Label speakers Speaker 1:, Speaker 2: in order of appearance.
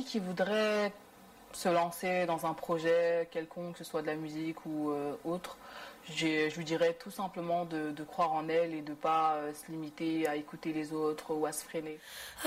Speaker 1: qui voudrait se lancer dans un projet quelconque, que ce soit de la musique ou autre, je lui dirais tout simplement de croire en elle et de ne pas se limiter à écouter les autres ou à se freiner.